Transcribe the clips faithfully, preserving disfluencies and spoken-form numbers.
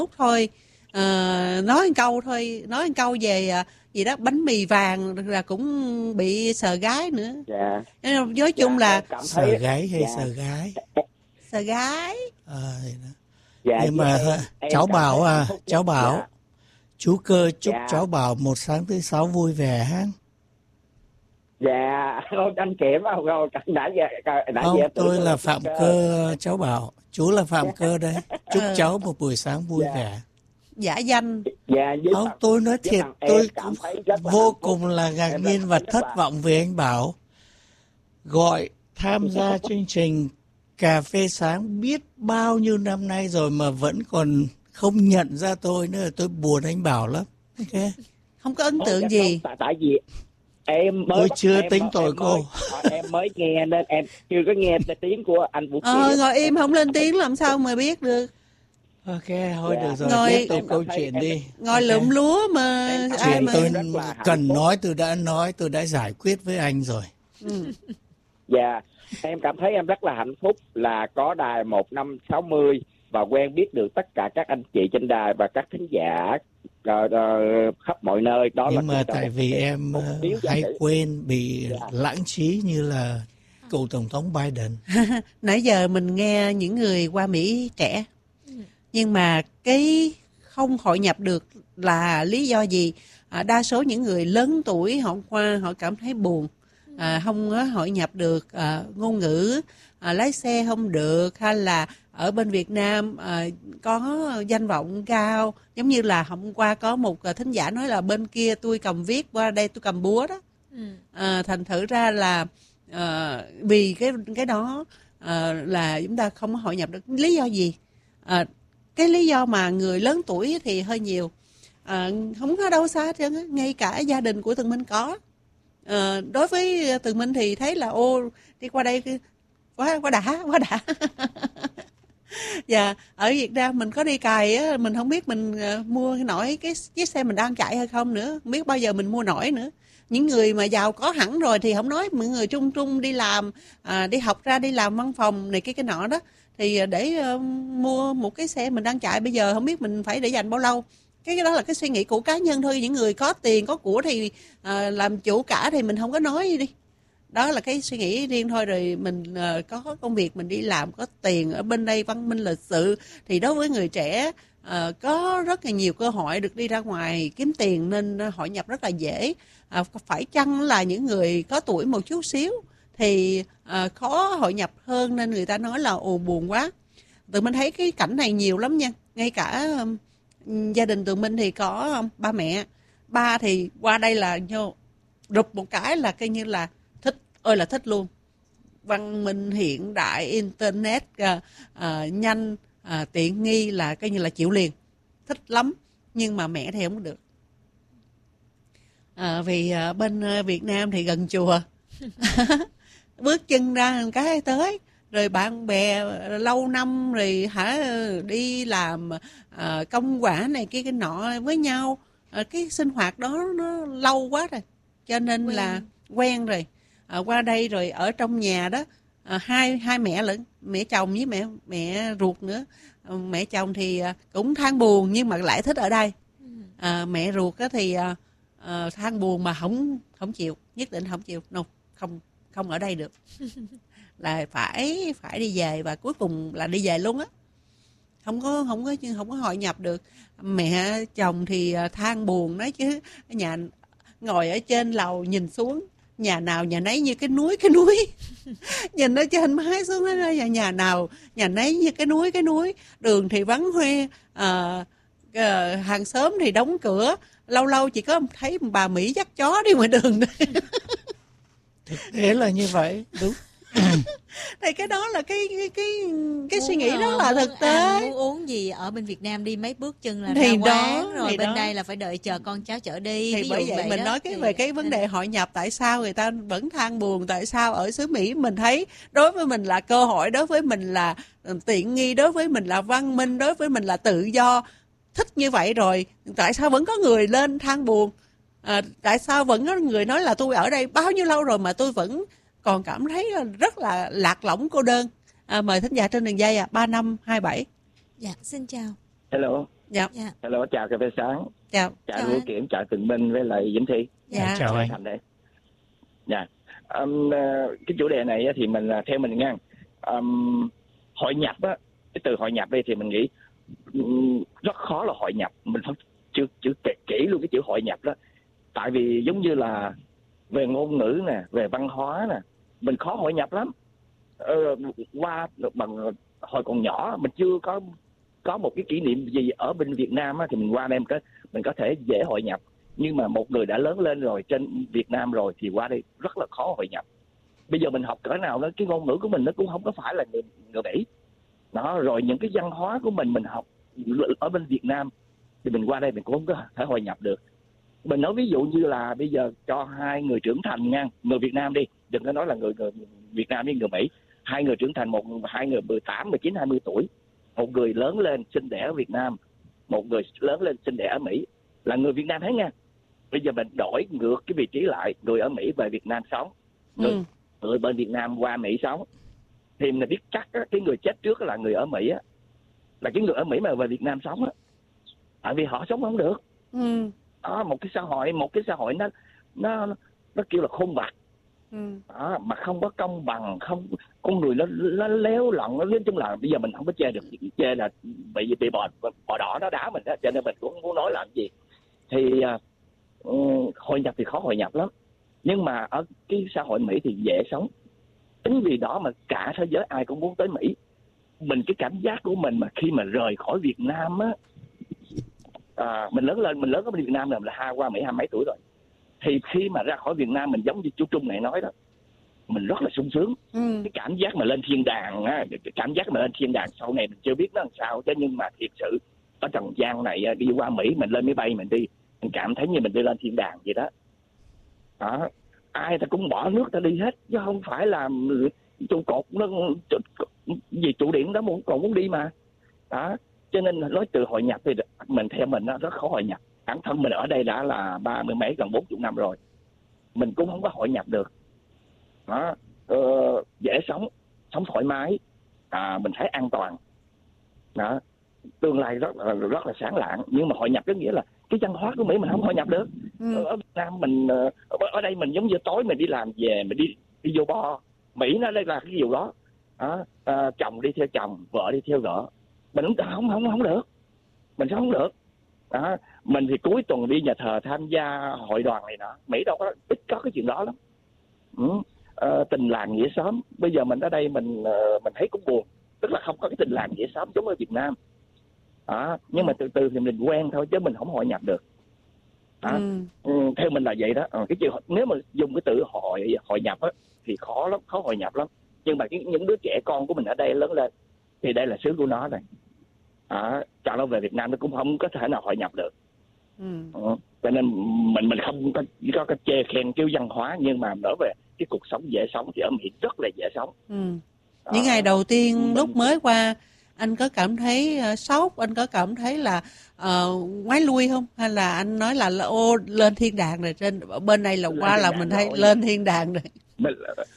thôi, à, nói một câu thôi, nói một câu về à, gì đó bánh mì vàng là cũng bị sờ gái nữa. Dạ. Nói chung dạ, là cảm Sờ thấy gái hay dạ. sờ gái? sờ gái. À, thì đó. Dạ, Nhưng mà em, em cháu cảm bảo thấy à, hạnh phúc cháu nhất. bảo Dạ. chú Cơ chúc Dạ. cháu Bảo một sáng thứ sáu vui vẻ ha. Dạ, anh Kiểm không không đã về đã Không, về tôi là chúc Phạm Cơ. Cơ, cháu Bảo. Chú là Phạm Cơ đây. Chúc Ờ. cháu một buổi sáng vui Dạ. vẻ. Giả danh. Dạ, với Không, thằng- tôi nói với thiệt, thằng em tôi cảm cũng thấy rất là vô hạnh phúc. cùng là ngạc Em nhiên cảm và thấy rất thất là- vọng vì anh Bảo gọi tham gia chương trình Cà phê sáng biết bao nhiêu năm nay rồi mà vẫn còn không nhận ra tôi nữa. Tôi buồn anh Bảo lắm. Ok. Không có ấn Ồ, tượng dạ gì. không, tại, tại vì em mới Tôi bắt- chưa em, tính em tội mới, cô. ờ, em mới nghe nên em chưa có nghe tiếng của anh Vũ Ờ, Kiệt. ngồi im không lên tiếng làm sao mà biết được. Ok, thôi Dạ. được rồi, Ngồi- tiếp tục Em cảm câu thấy chuyện em- đi. Ngồi Ok. lượm lúa mà Em cảm ai Chuyện mà... tôi rất là hạnh cần phúc. nói tôi đã nói, tôi đã giải quyết với anh rồi. Ừ. Dạ, em cảm thấy em rất là hạnh phúc là có đài một năm sáu mươi và quen biết được tất cả các anh chị trên đài và các thính giả uh, uh, khắp mọi nơi. Đó Nhưng là mà cái- tại vì em một ờ, điều giá hay trị. quên, bị Dạ. lãng trí như là cựu Tổng thống Biden. Nãy giờ mình nghe những người qua Mỹ trẻ, nhưng mà cái không hội nhập được là lý do gì? À, đa số những người lớn tuổi họ qua họ cảm thấy buồn, à, không có hội nhập được à, ngôn ngữ, à, lái xe không được, hay là ở bên Việt Nam à, có danh vọng cao, giống như là hôm qua có một à, thính giả nói là bên kia tôi cầm viết, qua đây tôi cầm búa đó. À, thành thử ra là à, vì cái cái đó à, là chúng ta không có hội nhập được. Lý do gì? À, cái lý do mà người lớn tuổi thì hơi nhiều, à, không có đâu xa hết trơn á, ngay cả gia đình của Tường Minh có. À, đối với Tường Minh thì thấy là ô đi qua đây quá quá đã quá đã. Dạ, ở Việt Nam mình có đi cày á, mình không biết mình uh, mua nổi cái chiếc xe mình đang chạy hay không nữa, không biết bao giờ mình mua nổi nữa. Những người mà giàu có hẳn rồi thì không nói, những người trung trung đi làm, à, đi học ra đi làm văn phòng này cái cái nọ đó, thì để uh, mua một cái xe mình đang chạy bây giờ không biết mình phải để dành bao lâu. Cái, cái đó là cái suy nghĩ của cá nhân thôi. Những người có tiền có của thì uh, làm chủ cả thì mình không có nói gì đi. Đó là cái suy nghĩ riêng thôi. Rồi mình uh, có công việc mình đi làm có tiền ở bên đây văn minh lịch sự, thì đối với người trẻ uh, có rất là nhiều cơ hội được đi ra ngoài kiếm tiền nên hội nhập rất là dễ. Uh, phải chăng là những người có tuổi một chút xíu thì uh, khó hội nhập hơn nên người ta nói là ồ buồn quá. Tụi mình thấy cái cảnh này nhiều lắm nha. Ngay cả um, gia đình tụi mình thì có um, ba mẹ, ba thì qua đây là nhô rụp một cái là coi như là thích ơi là thích luôn. Văn minh hiện đại, internet uh, uh, nhanh, uh, tiện nghi là coi như là chịu liền, thích lắm. Nhưng mà mẹ thì không được. À, vì uh, bên uh, Việt Nam thì gần chùa, bước chân ra một cái tới, rồi bạn bè lâu năm rồi hả đi làm uh, công quả này kia cái nọ với nhau, uh, cái sinh hoạt đó nó lâu quá rồi, cho nên quen. là quen rồi. Uh, qua đây rồi ở trong nhà đó, uh, hai hai mẹ lẫn mẹ chồng với mẹ mẹ ruột nữa. Uh, mẹ chồng thì uh, cũng than buồn nhưng mà lại thích ở đây. Uh, mẹ ruột đó thì uh, uh, than buồn mà không không chịu, nhất định không chịu, no, không không ở đây được. Là phải phải đi về, và cuối cùng là đi về luôn á, không có không có không có hội nhập được. Mẹ chồng thì than buồn nói chứ nhà ngồi ở trên lầu nhìn xuống, nhà nào nhà nấy như cái núi cái núi. Nhìn ở trên mái xuống đó, nhà nhà nào nhà nấy như cái núi cái núi, đường thì vắng hoe, à, à, hàng xóm thì đóng cửa, lâu lâu chỉ có thấy bà Mỹ dắt chó đi ngoài đường thôi. Thực tế là như vậy, đúng. Thì cái đó là cái cái cái, cái muốn, suy nghĩ rất uh, là muốn thực tế. ăn, muốn uống gì ở bên Việt Nam đi mấy bước chân là Thì ra đó, quán, rồi thì bên đó. đây là phải đợi chờ con cháu chở đi. Thì ví bởi dụ vậy mình đó. nói cái thì... về cái vấn đề hội nhập, tại sao người ta vẫn than buồn, tại sao ở xứ Mỹ mình thấy đối với mình là cơ hội, đối với mình là tiện nghi, đối với mình là văn minh, đối với mình là tự do, thích như vậy rồi tại sao vẫn có người lên than buồn? À, tại sao vẫn có người nói là tôi ở đây bao nhiêu lâu rồi mà tôi vẫn còn cảm thấy rất là lạc lõng cô đơn. À, mời thính giả trên đường dây à ba năm hai bảy. Dạ, xin chào. Hello. Dạ. Dạ. Hello, chào Cà phê Sáng. Chào. Chào Chào Vũ anh. Kiểm, chào Tường Minh với lại Vĩnh Thi. Dạ. Chào anh. Thành đây. Dạ. Um, uh, cái chủ đề này á, thì mình uh, theo mình nghe um, hội nhập á, cái từ hội nhập đây thì mình nghĩ um, rất khó là hội nhập. Mình phải chữ chữ kỹ, kỹ luôn cái chữ hội nhập đó. Tại vì giống như là về ngôn ngữ nè, về văn hóa nè, mình khó hội nhập lắm. Ờ, qua bằng hồi còn nhỏ mình chưa có có một cái kỷ niệm gì ở bên Việt Nam á, thì mình qua đây mình có mình có thể dễ hội nhập. Nhưng mà một người đã lớn lên rồi trên Việt Nam rồi thì qua đây rất là khó hội nhập. Bây giờ mình học cỡ nào đó, cái ngôn ngữ của mình nó cũng không có phải là người, người Mỹ. Đó, rồi những cái văn hóa của mình mình học ở bên Việt Nam thì mình qua đây mình cũng không có thể hội nhập được. Mình nói ví dụ như là bây giờ cho hai người trưởng thành nha, người Việt Nam đi, đừng có nói là người, người Việt Nam với người Mỹ. Hai người trưởng thành, một hai người mười tám, mười chín, hai mươi tuổi. Một người lớn lên sinh đẻ ở Việt Nam, một người lớn lên sinh đẻ ở Mỹ, là người Việt Nam hết nha. Bây giờ mình đổi ngược cái vị trí lại, người ở Mỹ về Việt Nam sống, người, ừ. người bên Việt Nam qua Mỹ sống, thì mình biết chắc á, cái người chết trước là người ở Mỹ á, là cái người ở Mỹ mà về Việt Nam sống á, tại vì họ sống không được. Ừ. Đó, một cái xã hội, một cái xã hội nó nó nó kêu là khôn vặt. Ừ. Đó, mà không có công bằng, không con người nó nó léo lọn, nó nói chung là bây giờ mình không có chê được, chê là bị bị bò bò đỏ nó đá mình đó, cho nên mình cũng không muốn nói làm gì. Thì uh, hội nhập thì khó hội nhập lắm, nhưng mà ở cái xã hội Mỹ thì dễ sống. Chính vì đó mà cả thế giới ai cũng muốn tới Mỹ. Mình cái cảm giác của mình mà khi mà rời khỏi Việt Nam á, à, mình lớn lên, mình lớn ở Việt Nam là là hai qua Mỹ hai mấy tuổi rồi. Thì khi mà ra khỏi Việt Nam mình giống như chú Trung này nói đó, mình rất là sung sướng. Ừ. Cái cảm giác mà lên thiên đàng á, cái cảm giác mà lên thiên đàng sau này mình chưa biết nó làm sao chứ, nhưng mà thiệt sự ở trần gian này đi qua Mỹ mình lên máy bay mình đi, mình cảm thấy như mình đi lên thiên đàng vậy đó. Đó, ai ta cũng bỏ nước ta đi hết chứ không phải là trụ cột nó gì trụ điện đó muốn còn muốn đi mà. Đó, cho nên nói từ hội nhập thì mình theo mình nó rất khó hội nhập. Bản thân mình ở đây đã là ba mươi mấy gần bốn chục năm rồi, mình cũng không có hội nhập được. Đó, ờ, dễ sống, sống thoải mái, à, mình thấy an toàn. Đó, tương lai rất là rất là sáng lạng, nhưng mà hội nhập có nghĩa là cái văn hóa của Mỹ mình không hội nhập được. Ừ. Ở Việt Nam mình ở, ở đây mình giống như tối mình đi làm về mình đi đi vô bar, Mỹ nó đây là cái điều đó. Đó, à, chồng đi theo chồng, vợ đi theo vợ, mình không không không không được, mình sẽ không được. Đó, mình thì cuối tuần đi nhà thờ tham gia hội đoàn này nọ, Mỹ đâu có ít có cái chuyện đó lắm. Ừ. À, tình làng nghĩa xóm, bây giờ mình ở đây mình uh, mình thấy cũng buồn, tức là không có cái tình làng nghĩa xóm giống ở Việt Nam. Đó, nhưng mà từ từ thì mình quen thôi chứ mình không hội nhập được. Đó. Ừ. Ừ, theo mình là vậy đó. À, cái chuyện nếu mà dùng cái từ hội hội nhập á thì khó lắm, khó hội nhập lắm. Nhưng mà cái, những đứa trẻ con của mình ở đây lớn lên thì đây là xứ của nó này. À, cho nó về Việt Nam nó cũng không có thể nào hội nhập được. Ừ. Ừ. Cho nên mình mình không có có cái chê khen cái văn hóa, nhưng mà nói về cái cuộc sống dễ sống thì ở Mỹ rất là dễ sống. Ừ. Những ngày đầu tiên mình... lúc mới qua, anh có cảm thấy uh, sốc, anh có cảm thấy là uh, ngoái lui không, hay là anh nói là, là ô lên thiên đàng rồi, trên bên này là qua là mình thấy lên thiên đàng rồi. Mình,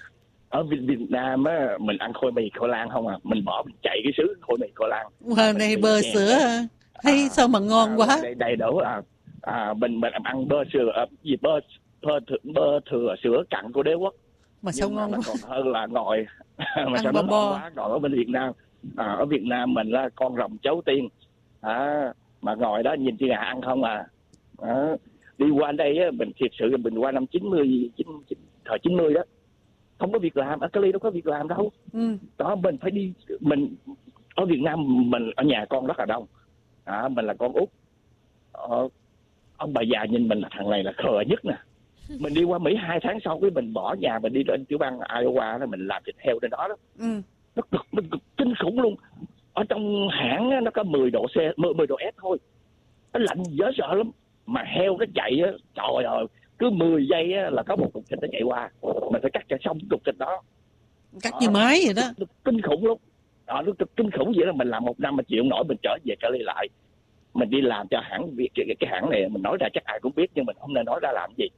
ở Việt, Việt Nam á, mình ăn khôi mì khoai lang không à, mình bỏ mình chạy cái xứ khôi mì khoai lang. Wow, này bơ sữa à, thấy à, sao mà ngon à, quá. Đầy, đầy đủ à, à mình mình ăn bơ sữa à, gì bơ bơ thừa, bơ thừa sữa cặn của đế quốc. Mà sao ngon quá. Còn hơn là ngồi mà sao nó ngon quá. Còn ở bên Việt Nam, à, ở Việt Nam mình là con rồng cháu tiên, à, mà ngồi đó nhìn thiên hạ ăn không à. À, đi qua đây á, mình thiệt sự mình qua năm chín mươi, chín, thời chín mươi đó, không có việc làm, ở Cali đâu có việc làm đâu. Ừ. Đó, mình phải đi, mình ở Việt Nam mình ở nhà con rất là đông, à, mình là con út, ờ, ông bà già nhìn mình là thằng này là khờ nhất nè. Mình đi qua Mỹ hai tháng sau cái mình bỏ nhà mình đi lên tiểu bang Iowa, mình làm thịt heo trên đó đó. Ừ. Nó cực, nó cực kinh khủng luôn. Ở trong hãng á, nó có mười độ C, mười độ S thôi, nó lạnh dễ sợ lắm. Mà heo nó chạy á, trời ơi, cứ mười giây á, là có một cục thịt nó chạy qua, mình phải cắt cho xong cục thịt đó, cắt như máy vậy đó. Nó kinh khủng lắm. Đó, nó kinh khủng vậy là mình làm một năm mà chịu nổi, mình trở về Cali lại, mình đi làm cho hãng cái, cái, cái hãng này, mình nói ra chắc ai cũng biết nhưng mình không nên nói ra làm gì.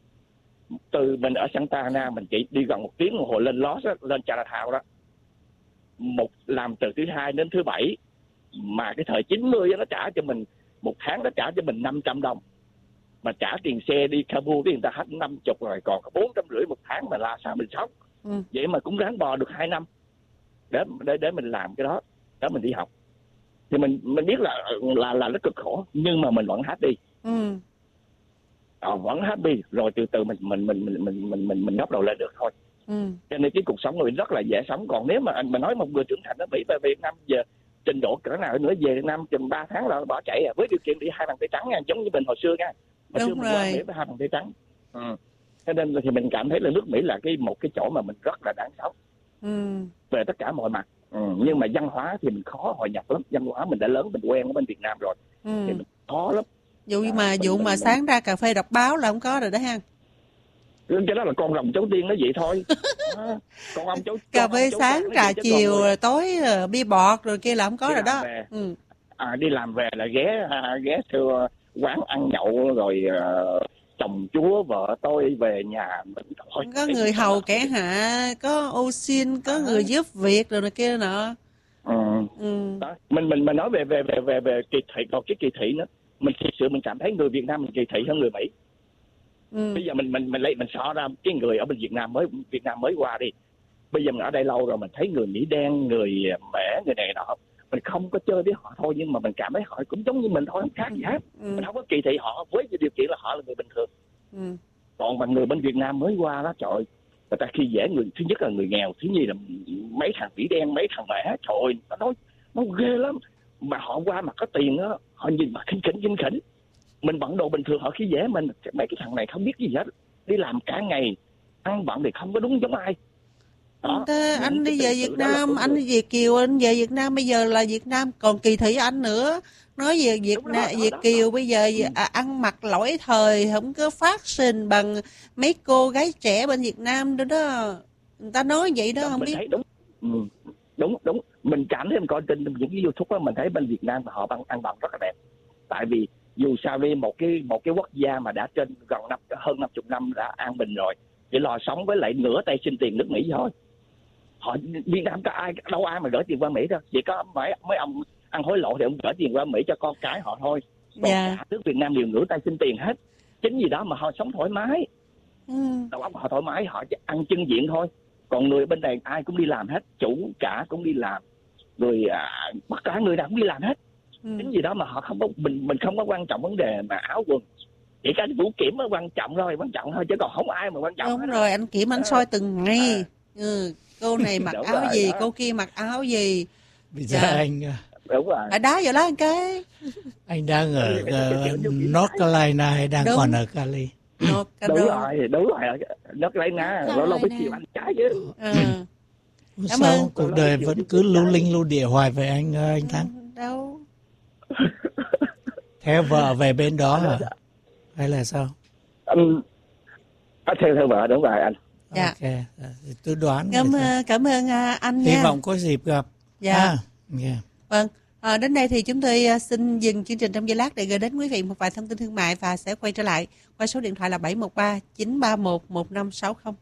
Từ mình ở Santa Ana mình chỉ đi gần một tiếng đồng hồ lên Los đó, lên Chinatown đó, một làm từ thứ hai đến thứ bảy, mà cái thời chín mươi nó trả cho mình một tháng, nó trả cho mình năm trăm đồng, mà trả tiền xe đi Kabul thì người ta hết năm chục rồi, còn có bốn trăm rưỡi một tháng mà la sao mình sống. Ừ. Vậy mà cũng ráng bò được hai năm để để để mình làm cái đó, đó mình đi học. Thì mình mình biết là là là nó cực khổ, nhưng mà mình vẫn happy. Ừ. Ờ, vẫn happy rồi từ từ mình mình mình mình mình mình mình, mình ngóc đầu lên được thôi. Ừ. Cho nên cái cuộc sống của mình rất là dễ sống. Còn nếu mà anh mà nói một người trưởng thành ở Mỹ về Việt Nam giờ trình độ cỡ nào nữa về Việt Nam chừng ba tháng là bỏ chạy à, với điều kiện đi hai bàn tay trắng nha, giống như mình hồi xưa nha. Hồi Đúng xưa mình rồi. qua Mỹ với hai bàn tay trắng. Ừ. Cho nên thì mình cảm thấy là nước Mỹ là cái một cái chỗ mà mình rất là đáng sống. Ừ. Về tất cả mọi mặt. Ừ. Nhưng mà văn hóa thì mình khó hội nhập lắm. Văn hóa mình đã lớn, mình quen ở bên Việt Nam rồi. Ừ. Thì mình khó lắm. Vụ À, mà mình- vụ mình- mà mình- sáng ra cà phê đọc báo là không có rồi đó ha. Cái đó là con rồng cháu tiên nó vậy thôi. À, còn ông cháu Cà con phê ông cháu sáng cha nó trà vậy chứ còn chiều người- rồi tối rồi bia bọt rồi kia là không có Đi rồi làm đó. về. Ừ. À, đi làm về là ghé à, ghé thưa quán ăn nhậu rồi uh, chồng chúa vợ tôi về nhà mình thôi. Có người hầu kẻ hạ, có ô xin, có người giúp việc rồi này kia nọ. Ừ. Ừ. Đó. Mình mình mình nói về về về về về kỳ thị, còn cái kỳ thị nữa, mình thực sự mình cảm thấy người Việt Nam mình kỳ thị hơn người Mỹ. Ừ. Bây giờ mình mình mình lấy mình so ra cái người ở bên Việt Nam mới Việt Nam mới qua đi. Bây giờ mình ở đây lâu rồi mình thấy người Mỹ đen, người Mễ, người này nọ, mình không có chơi với họ thôi, nhưng mà mình cảm thấy họ cũng giống như mình thôi, không khác gì hết. Ừ. Mình không có kỳ thị họ với điều kiện là họ là người bình thường. Ừ. Còn bằng người bên Việt Nam mới qua đó, trời ơi, người ta khi dễ người, thứ nhất là người nghèo, thứ nhì là mấy thằng Mỹ đen, mấy thằng Mễ, trời ơi, nó nói nó ghê lắm. Mà họ qua mà có tiền á, họ nhìn mà khinh khỉnh khinh khỉnh. Mình bận đồ bình thường họ khi dễ mình, mấy cái thằng này không biết gì hết, đi làm cả ngày, ăn bận thì không có đúng giống ai. Đó. Thế anh Những đi cái về tự Việt sự đó là Nam, của anh người- đi về Kiều, anh về Việt Nam bây giờ là Việt Nam còn kỳ thị anh nữa. Nói về Việt Đúng đó, Nam, đó, Việt đó, Kiều đó. bây giờ à, ăn mặc lỗi thời, không có phát sinh bằng mấy cô gái trẻ bên Việt Nam đó đó. Người ta nói vậy đó, Đó, không mình biết. thấy đúng. Ừ. Đúng đúng, mình cảm thấy mình coi trên những cái YouTube á, mình thấy bên Việt Nam họ ăn ăn bận rất là đẹp. Tại vì dù sao đi một cái một cái quốc gia mà đã trên gần năm hơn năm chục năm đã an bình rồi, chỉ lo sống với lại nửa tay xin tiền nước Mỹ thôi. Họ Việt Nam có ai đâu ai mà gửi tiền qua Mỹ đâu, chỉ có mấy mấy ông ăn hối lộ thì ông gửi tiền qua Mỹ cho con cái họ thôi. Còn Dạ. cả nước Việt Nam đều ngửa tay xin tiền hết. Chính vì đó mà họ sống thoải mái, Ừ. đầu óc họ thoải mái, họ chỉ ăn chân diện thôi. Còn người bên đây ai cũng đi làm hết, chủ cả cũng đi làm, người à, tất cả người nào cũng đi làm hết. Ừ. Chính vì đó mà họ không có mình mình không có quan trọng vấn đề mà áo quần, chỉ cái vũ kiểm mới quan trọng thôi, quan trọng thôi chứ còn không ai mà quan trọng Đúng hết. rồi, anh Kiểm anh À. soi từng ngày. Ừ. Cô này mặc Đúng áo rồi, gì, đó. cô kia mặc áo gì. Bây giờ Dạ. anh Đúng rồi. Ở đá vào đó anh cái. anh đang ở Cái- cái- cái uh, kiểu như North Carolina hay đang Đúng. còn ở Cali? Một cà Đúng rô. rồi, đúng rồi, nước lấy ná, lâu lâu phải chịu anh trái chứ. Ừ. Cảm Sao ơn. cuộc đời vẫn cứ lưu linh lưu địa hoài với anh ờ, anh Thắng? Đâu. Theo vợ về bên đó hả? Hay là sao? Um, à, theo theo vợ đúng rồi anh. Dạ. Ok, ờ, tôi đoán. Cảm vậy thôi. ơn, cảm ơn à, anh Hy nha. vọng có dịp gặp. Dạ. À, yeah. Vâng. À, đến đây thì chúng tôi à, xin dừng chương trình trong giây lát để gửi đến quý vị một vài thông tin thương mại và sẽ quay trở lại qua số điện thoại là bảy một ba chín ba một một năm sáu không.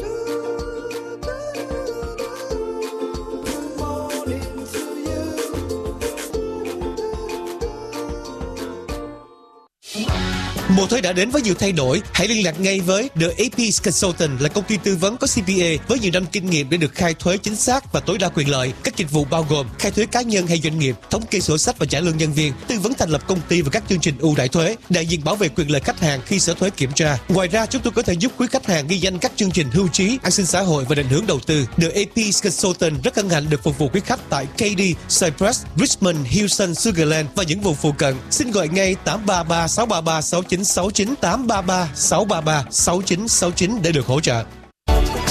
Mùa thuế đã đến với nhiều thay đổi. Hãy liên lạc ngay với The a pê Consultant là công ty tư vấn có xê pê a với nhiều năm kinh nghiệm để được khai thuế chính xác và tối đa quyền lợi. Các dịch vụ bao gồm khai thuế cá nhân hay doanh nghiệp, thống kê sổ sách và trả lương nhân viên, tư vấn thành lập công ty và các chương trình ưu đãi thuế, đại diện bảo vệ quyền lợi khách hàng khi sở thuế kiểm tra. Ngoài ra, chúng tôi có thể giúp quý khách hàng ghi danh các chương trình hưu trí, an sinh xã hội và định hướng đầu tư. The a pê Consultant rất hân hạnh được phục vụ quý khách tại Katy, Cypress, Richmond, Houston, Sugarland và những vùng phụ cận. Xin gọi ngay tám ba ba sáu ba ba sáu chín sáu chín, tám ba ba sáu ba ba sáu chín sáu chín để được hỗ trợ.